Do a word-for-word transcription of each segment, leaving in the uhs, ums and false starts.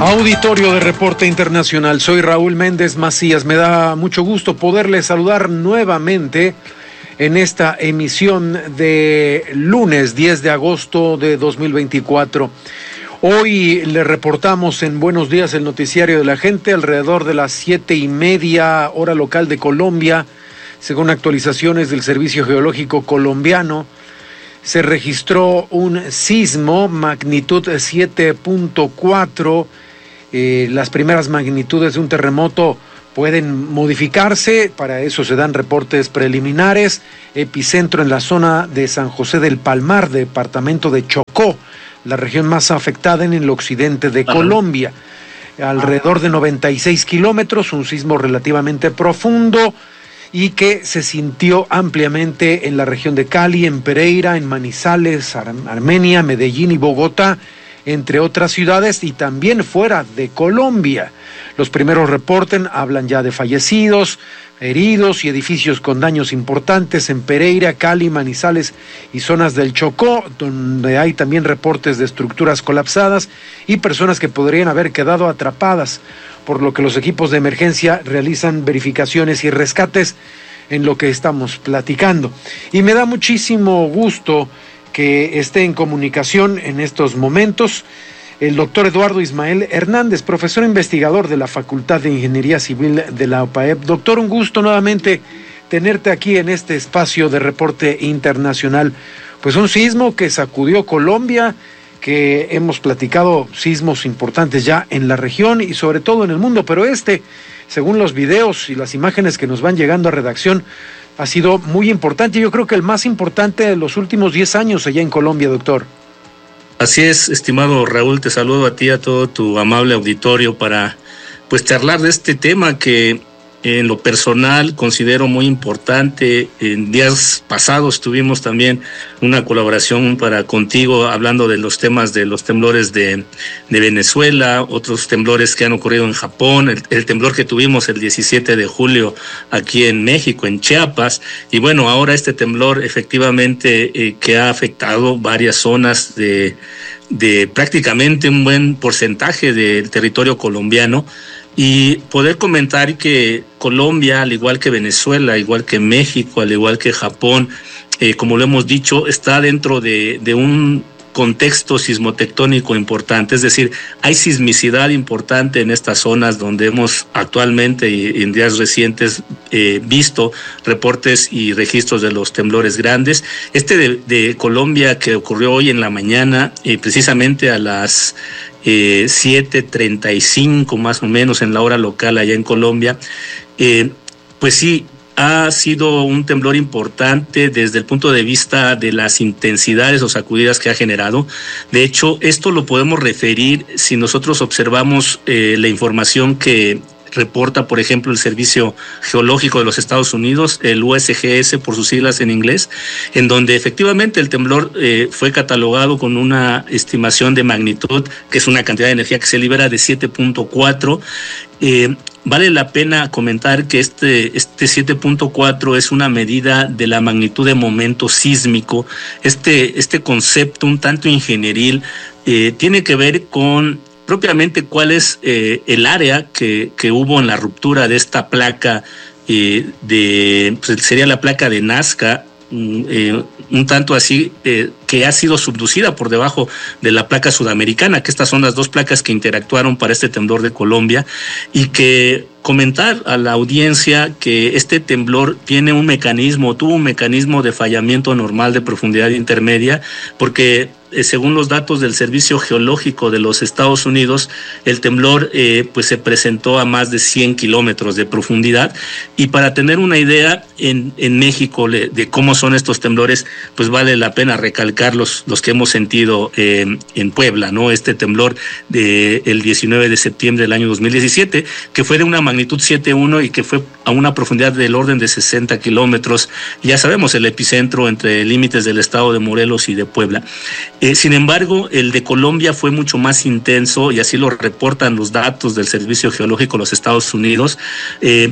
Auditorio de Reporte Internacional, soy Raúl Méndez Macías. Me da mucho gusto poderle saludar nuevamente en esta emisión de lunes diez de agosto de dos mil veinticuatro. Hoy le reportamos en Buenos Días, el noticiario de la gente, alrededor de las siete y media hora local de Colombia, según actualizaciones del Servicio Geológico Colombiano, se registró un sismo magnitud siete punto cuatro. Eh, las primeras magnitudes de un terremoto pueden modificarse, para eso se dan reportes preliminares. Epicentro en la zona de San José del Palmar, departamento de Chocó, la región más afectada en el occidente de Ajá. Colombia. Alrededor de noventa y seis kilómetros, un sismo relativamente profundo y que se sintió ampliamente en la región de Cali, en Pereira, en Manizales, Ar- Armenia, Medellín y Bogotá, entre otras ciudades, y también fuera de Colombia. Los primeros reportes hablan ya de fallecidos, heridos y edificios con daños importantes en Pereira, Cali, Manizales y zonas del Chocó, donde hay también reportes de estructuras colapsadas y personas que podrían haber quedado atrapadas, por lo que los equipos de emergencia realizan verificaciones y rescates en lo que estamos platicando. Y me da muchísimo gusto que esté en comunicación en estos momentos el doctor Eduardo Ismael Hernández, profesor investigador de la Facultad de Ingeniería Civil de la UPAEP. Doctor, un gusto nuevamente tenerte aquí en este espacio de Reporte Internacional. Pues un sismo que sacudió Colombia, que hemos platicado sismos importantes ya en la región y sobre todo en el mundo, pero este, según los videos y las imágenes que nos van llegando a redacción, ha sido muy importante. Yo creo que el más importante de los últimos diez años allá en Colombia, doctor. Así es, estimado Raúl, te saludo a ti y a todo tu amable auditorio para pues charlar de este tema que en lo personal considero muy importante. En días pasados tuvimos también una colaboración para contigo hablando de los temas de los temblores de, de Venezuela, otros temblores que han ocurrido en Japón, el, el temblor que tuvimos el diecisiete de julio aquí en México, en Chiapas, y bueno, ahora este temblor efectivamente eh, que ha afectado varias zonas de, de prácticamente un buen porcentaje del territorio colombiano. Y poder comentar que Colombia, al igual que Venezuela, al igual que México, al igual que Japón, eh, como lo hemos dicho, está dentro de, de un contexto sismotectónico importante, es decir, hay sismicidad importante en estas zonas donde hemos actualmente y en días recientes eh, visto reportes y registros de los temblores grandes. Este de, de Colombia que ocurrió hoy en la mañana, eh, precisamente a las Eh, siete treinta y cinco más o menos en la hora local allá en Colombia, eh, pues sí, ha sido un temblor importante desde el punto de vista de las intensidades o sacudidas que ha generado. De hecho, esto lo podemos referir si nosotros observamos eh, la información que reporta, por ejemplo, el Servicio Geológico de los Estados Unidos, el U S G S por sus siglas en inglés, en donde efectivamente el temblor eh, fue catalogado con una estimación de magnitud, que es una cantidad de energía que se libera, de siete punto cuatro. Eh, vale la pena comentar que este, este siete punto cuatro es una medida de la magnitud de momento sísmico. Este, este concepto un tanto ingenieril eh, tiene que ver con propiamente cuál es eh, el área que, que hubo en la ruptura de esta placa, eh, de pues sería la placa de Nazca, eh, un tanto así, eh, que ha sido subducida por debajo de la placa sudamericana, que estas son las dos placas que interactuaron para este temblor de Colombia, y que comentar a la audiencia que este temblor tiene un mecanismo, tuvo un mecanismo de fallamiento normal de profundidad intermedia, porque eh, según los datos del Servicio Geológico de los Estados Unidos, el temblor eh, pues se presentó a más de cien kilómetros de profundidad. Y para tener una idea en, en México le, de cómo son estos temblores, pues vale la pena recalcar los, los que hemos sentido eh, en Puebla, ¿no? Este temblor del diecinueve de septiembre del año dos mil diecisiete, que fue de una magnitud siete punto uno y que fue a una profundidad del orden de sesenta kilómetros. Ya sabemos, el epicentro entre límites del estado de Morelos y de Puebla. Eh, sin embargo, el de Colombia fue mucho más intenso, y así lo reportan los datos del Servicio Geológico de los Estados Unidos. Eh,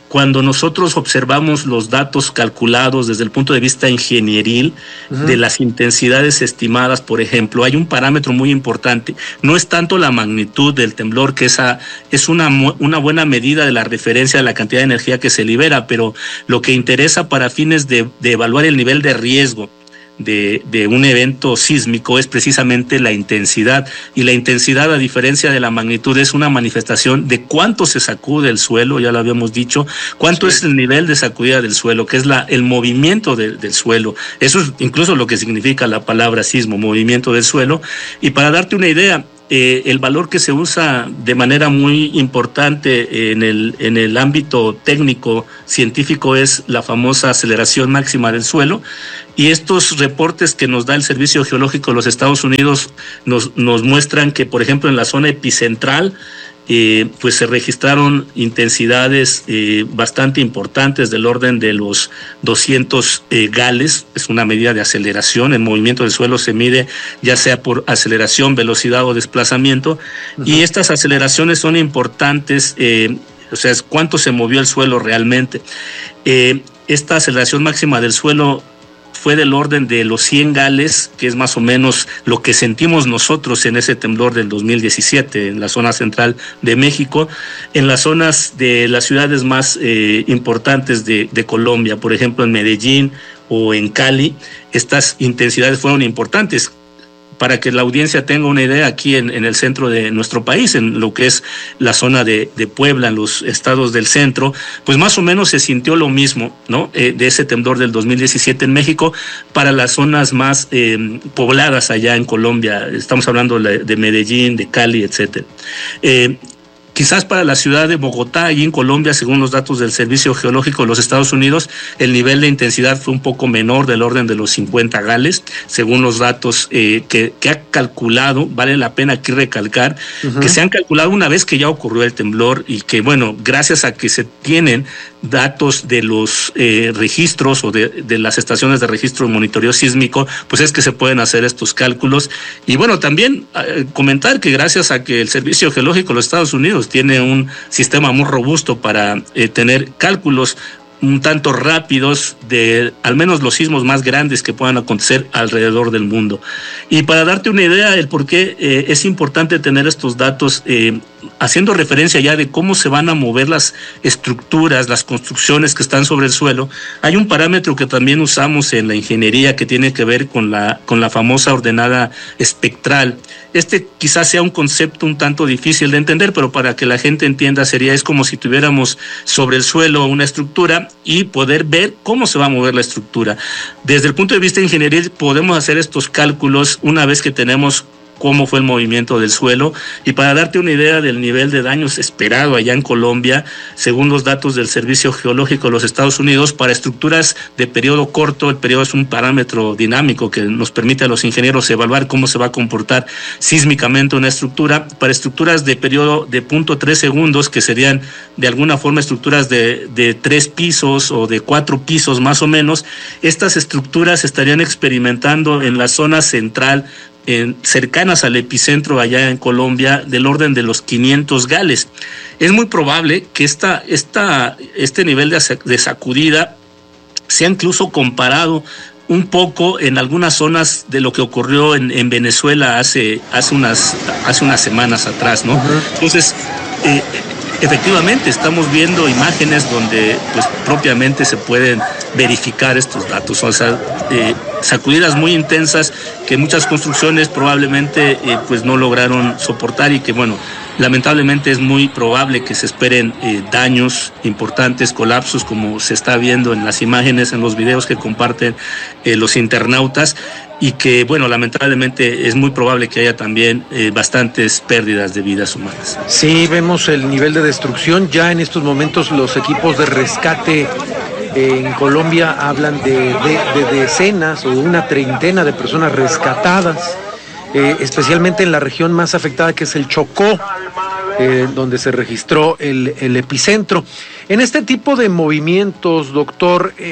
cuando nosotros observamos los datos calculados desde el punto de vista ingenieril, uh-huh, de las intensidades estimadas, por ejemplo, hay un parámetro muy importante. No es tanto la magnitud del temblor, que esa es una, una buena medida de la referencia de la cantidad de energía que se libera, pero lo que interesa para fines de, de evaluar el nivel de riesgo De, de un evento sísmico es precisamente la intensidad, y la intensidad, a diferencia de la magnitud, es una manifestación de cuánto se sacude el suelo, ya lo habíamos dicho, cuánto sí. es el nivel de sacudida del suelo, que es la, el movimiento de, del suelo. Eso es incluso lo que significa la palabra sismo, movimiento del suelo. Y para darte una idea, Eh, el valor que se usa de manera muy importante en el, en el ámbito técnico científico es la famosa aceleración máxima del suelo, y estos reportes que nos da el Servicio Geológico de los Estados Unidos nos, nos muestran que, por ejemplo, en la zona epicentral, Eh, pues se registraron intensidades eh, bastante importantes del orden de los doscientos eh, gales. Es una medida de aceleración. El movimiento del suelo se mide ya sea por aceleración, velocidad o desplazamiento. Uh-huh. Y estas aceleraciones son importantes, eh, o sea, es cuánto se movió el suelo realmente. Eh, esta aceleración máxima del suelo fue del orden de los cien gales, que es más o menos lo que sentimos nosotros en ese temblor del dos mil diecisiete, en la zona central de México, en las zonas de las ciudades más eh, importantes de, de Colombia, por ejemplo en Medellín o en Cali. Estas intensidades fueron importantes. Para que la audiencia tenga una idea, aquí en, en el centro de nuestro país, en lo que es la zona de, de Puebla, en los estados del centro, pues más o menos se sintió lo mismo, ¿no? Eh, de ese temblor del dos mil diecisiete en México, para las zonas más eh, pobladas allá en Colombia. Estamos hablando de, de Medellín, de Cali, etcétera. Eh, Quizás para la ciudad de Bogotá, allí en Colombia, según los datos del Servicio Geológico de los Estados Unidos, el nivel de intensidad fue un poco menor, del orden de los cincuenta gales, según los datos eh, que, que ha calculado. Vale la pena aquí recalcar uh-huh. que se han calculado una vez que ya ocurrió el temblor, y que, bueno, gracias a que se tienen datos de los eh, registros o de, de las estaciones de registro y monitoreo sísmico, pues es que se pueden hacer estos cálculos. Y bueno, también eh, comentar que gracias a que el Servicio Geológico de los Estados Unidos tiene un sistema muy robusto para eh, tener cálculos un tanto rápidos de al menos los sismos más grandes que puedan acontecer alrededor del mundo. Y para darte una idea del por qué eh, es importante tener estos datos, eh, haciendo referencia ya de cómo se van a mover las estructuras, las construcciones que están sobre el suelo, hay un parámetro que también usamos en la ingeniería que tiene que ver con la, con la famosa ordenada espectral. Este quizás sea un concepto un tanto difícil de entender, pero para que la gente entienda, sería, es como si tuviéramos sobre el suelo una estructura y poder ver cómo se va a mover la estructura. Desde el punto de vista ingenieril podemos hacer estos cálculos una vez que tenemos cómo fue el movimiento del suelo. Y para darte una idea del nivel de daños esperado allá en Colombia, según los datos del Servicio Geológico de los Estados Unidos, para estructuras de periodo corto, el periodo es un parámetro dinámico que nos permite a los ingenieros evaluar cómo se va a comportar sísmicamente una estructura. Para estructuras de periodo de punto tres segundos, que serían de alguna forma estructuras de, de tres pisos o de cuatro pisos más o menos, estas estructuras estarían experimentando en la zona central, En, cercanas al epicentro allá en Colombia, del orden de los quinientos gales. Es muy probable que esta, esta, este nivel de, de sacudida sea incluso comparado un poco en algunas zonas de lo que ocurrió en, en Venezuela hace, hace, unas, hace unas semanas atrás, ¿no? Uh-huh. Entonces, eh, efectivamente estamos viendo imágenes donde pues propiamente se pueden verificar estos datos, o sea, eh, sacudidas muy intensas que muchas construcciones probablemente eh, pues no lograron soportar, y que bueno, lamentablemente es muy probable que se esperen eh, daños importantes, colapsos, como se está viendo en las imágenes, en los videos que comparten eh, los internautas, y que bueno, lamentablemente es muy probable que haya también eh, bastantes pérdidas de vidas humanas. Sí, vemos el nivel de destrucción. Ya en estos momentos los equipos de rescate eh, en Colombia hablan de, de, de decenas o una treintena de personas rescatadas, eh, especialmente en la región más afectada, que es el Chocó, eh, donde se registró el, el epicentro. En este tipo de movimientos, doctor, eh,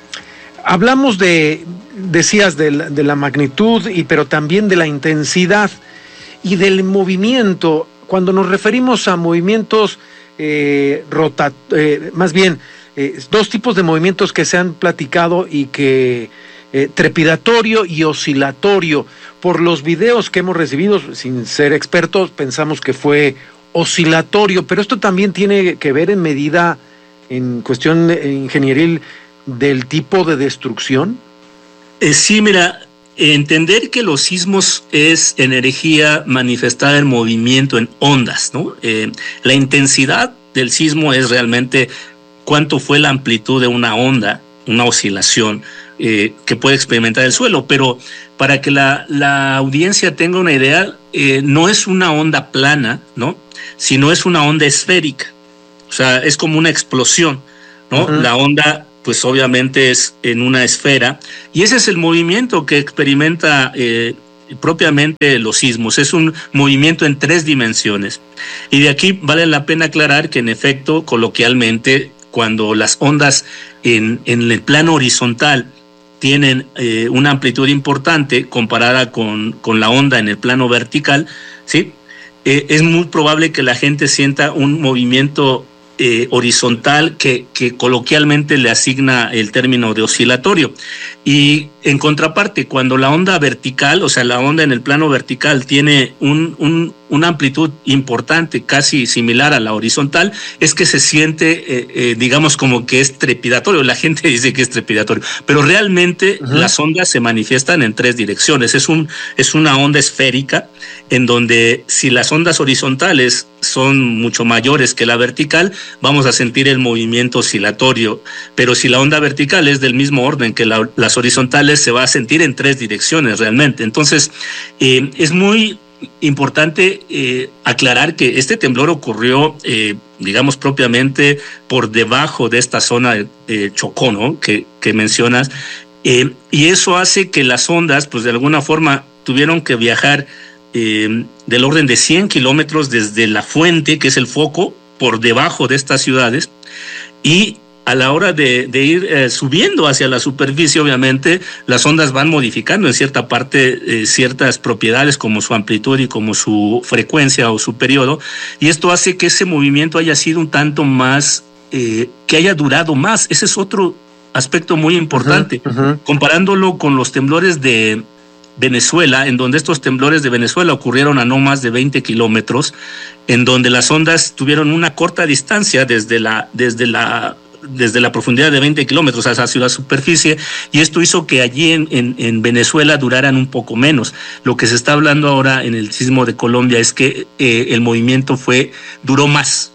hablamos de, decías, de la, de la magnitud, y, pero también de la intensidad y del movimiento. Cuando nos referimos a movimientos eh, rota, eh, más bien, eh, dos tipos de movimientos que se han platicado y que eh, trepidatorio y oscilatorio. Por los videos que hemos recibido, sin ser expertos, pensamos que fue oscilatorio, pero esto también tiene que ver en medida, en cuestión ingenieril, del tipo de destrucción. Eh, sí, mira, entender que los sismos es energía manifestada en movimiento, en ondas, ¿no? Eh, la intensidad del sismo es realmente cuánto fue la amplitud de una onda, una oscilación eh, que puede experimentar el suelo, pero para que la, la audiencia tenga una idea, eh, no es una onda plana, ¿no? Sino es una onda esférica, o sea, es como una explosión, ¿no? Uh-huh. La onda, pues obviamente es en una esfera, y ese es el movimiento que experimenta eh, propiamente los sismos, es un movimiento en tres dimensiones. Y de aquí vale la pena aclarar que en efecto, coloquialmente, cuando las ondas en, en el plano horizontal tienen eh, una amplitud importante comparada con, con la onda en el plano vertical, ¿sí? Eh, es muy probable que la gente sienta un movimiento eh, horizontal que, que coloquialmente le asigna el término de oscilatorio. Y en contraparte, cuando la onda vertical, o sea, la onda en el plano vertical tiene un, un, una amplitud importante, casi similar a la horizontal, es que se siente, eh, eh, digamos, como que es trepidatorio. La gente dice que es trepidatorio, pero realmente uh-huh. las ondas se manifiestan en tres direcciones. Es, un, es una onda esférica en donde si las ondas horizontales son mucho mayores que la vertical, vamos a sentir el movimiento oscilatorio, pero si la onda vertical es del mismo orden que la, las horizontales, se va a sentir en tres direcciones realmente. Entonces, eh, es muy importante eh, aclarar que este temblor ocurrió, eh, digamos, propiamente por debajo de esta zona de eh, Chocó, ¿no? que, que mencionas, eh, y eso hace que las ondas, pues de alguna forma, tuvieron que viajar eh, del orden de cien kilómetros desde la fuente, que es el foco, por debajo de estas ciudades, y a la hora de, de ir eh, subiendo hacia la superficie, obviamente, las ondas van modificando en cierta parte eh, ciertas propiedades como su amplitud y como su frecuencia o su periodo, y esto hace que ese movimiento haya sido un tanto más, eh, que haya durado más. Ese es otro aspecto muy importante, uh-huh, uh-huh. comparándolo con los temblores de Venezuela, en donde estos temblores de Venezuela ocurrieron a no más de veinte kilómetros, en donde las ondas tuvieron una corta distancia desde la, desde la desde la profundidad de veinte kilómetros hacia la superficie, y esto hizo que allí en, en, en Venezuela duraran un poco menos. Lo que se está hablando ahora en el sismo de Colombia es que eh, el movimiento fue duró más.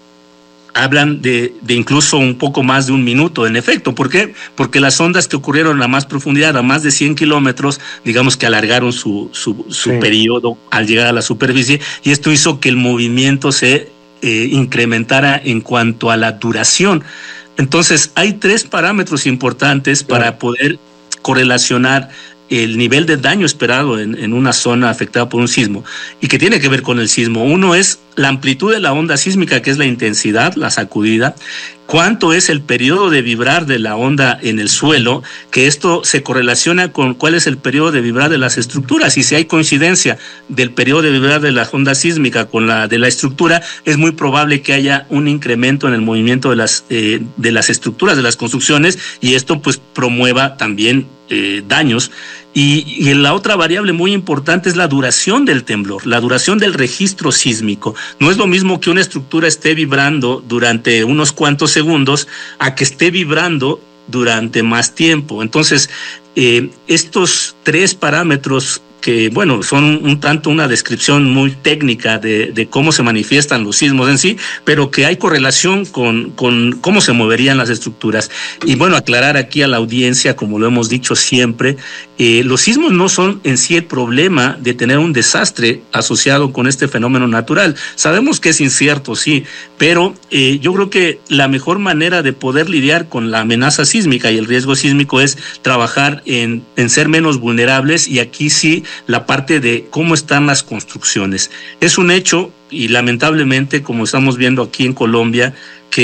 Hablan de, de incluso un poco más de un minuto, en efecto. ¿Por qué? Porque las ondas que ocurrieron a más profundidad, a más de cien kilómetros, digamos que alargaron su, su, su sí. periodo al llegar a la superficie, y esto hizo que el movimiento se eh, incrementara en cuanto a la duración. Entonces, hay tres parámetros importantes para poder correlacionar el nivel de daño esperado en, en una zona afectada por un sismo, y que tiene que ver con el sismo. Uno es la amplitud de la onda sísmica, que es la intensidad, la sacudida. Cuánto es el periodo de vibrar de la onda en el suelo, que esto se correlaciona con cuál es el periodo de vibrar de las estructuras, y si hay coincidencia del periodo de vibrar de la onda sísmica con la de la estructura, es muy probable que haya un incremento en el movimiento de las, eh, de las estructuras, de las construcciones, y esto pues promueva también eh, daños. Y, y la otra variable muy importante es la duración del temblor, la duración del registro sísmico. No es lo mismo que una estructura esté vibrando durante unos cuantos segundos a que esté vibrando durante más tiempo. Entonces, eh, estos tres parámetros que, bueno, son un tanto una descripción muy técnica de, de cómo se manifiestan los sismos en sí, pero que hay correlación con, con cómo se moverían las estructuras. Y bueno, aclarar aquí a la audiencia, como lo hemos dicho siempre, eh, los sismos no son en sí el problema de tener un desastre asociado con este fenómeno natural. Sabemos que es incierto, sí, pero eh, yo creo que la mejor manera de poder lidiar con la amenaza sísmica y el riesgo sísmico es trabajar en, en ser menos vulnerables, y aquí sí la parte de cómo están las construcciones. Es un hecho, y lamentablemente, como estamos viendo aquí en Colombia, que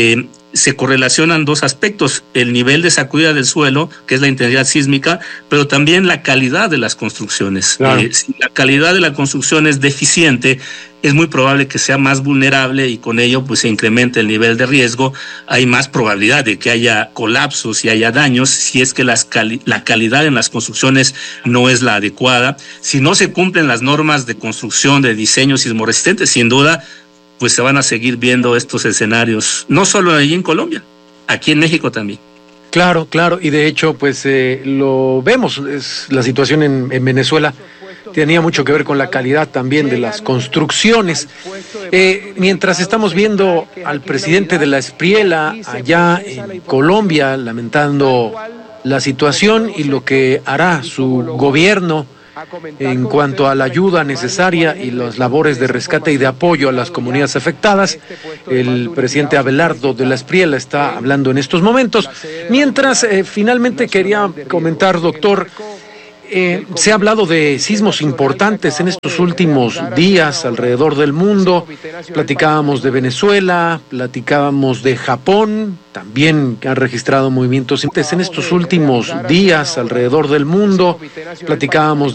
se correlacionan dos aspectos: el nivel de sacudida del suelo, que es la intensidad sísmica, pero también la calidad de las construcciones. Claro. Eh, si la calidad de la construcción es deficiente, es muy probable que sea más vulnerable y con ello pues se incremente el nivel de riesgo. Hay más probabilidad de que haya colapsos y haya daños si es que las cali- la calidad en las construcciones no es la adecuada. Si no se cumplen las normas de construcción, de diseño sismoresistente, sin duda pues se van a seguir viendo estos escenarios, no solo allí en Colombia, aquí en México también. Claro, claro, y de hecho pues eh, lo vemos, es la situación en, en Venezuela tenía mucho que ver con la calidad también de las construcciones. Eh, mientras estamos viendo al presidente de la Espriela allá en Colombia lamentando la situación y lo que hará su gobierno en cuanto a la ayuda necesaria y las labores de rescate y de apoyo a las comunidades afectadas, el presidente Abelardo de la Espriela está hablando en estos momentos. Mientras, eh, finalmente quería comentar, doctor, Eh, se ha hablado de sismos importantes en estos últimos días alrededor del mundo. Platicábamos de Venezuela, platicábamos de Japón, también que han registrado movimientos importantes en estos últimos días alrededor del mundo. Platicábamos